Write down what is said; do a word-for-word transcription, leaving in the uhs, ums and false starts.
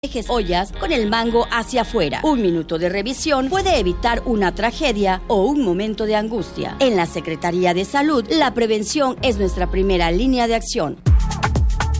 Dejes ollas con el mango hacia afuera. Un minuto de revisión puede evitar una tragedia o un momento de angustia. En la Secretaría de Salud, la prevención es nuestra primera línea de acción.